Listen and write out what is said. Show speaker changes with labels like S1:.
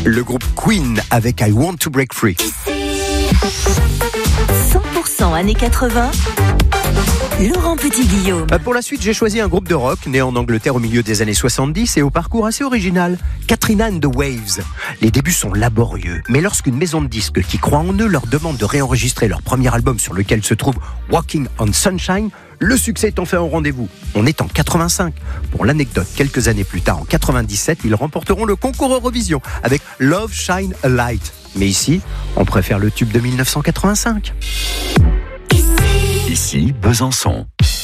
S1: Le groupe Queen avec I Want to Break Free.
S2: 100% années 80. Laurent Petit-Guillaume.
S1: Pour la suite, j'ai choisi un groupe de rock né en Angleterre au milieu des années 70 et au parcours assez original. Katrina and the Waves. Les débuts sont laborieux, mais lorsqu'une maison de disques qui croit en eux leur demande de réenregistrer leur premier album sur lequel se trouve Walking on Sunshine, le succès est enfin au rendez-vous. On est en 85. Pour l'anecdote, quelques années plus tard, en 97, ils remporteront le concours Eurovision avec Love Shine a Light. Mais ici, on préfère le tube de 1985.
S3: Ici, Besançon.